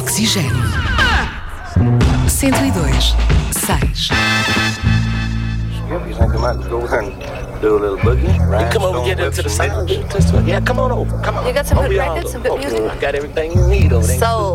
Oxigênio. 102.6. You think I might go and do a little boogie? Come over and get into the sound. Yeah, come on over. Come on. You got some Over good y'all records, go. some good music? I got everything you need over there. Soul.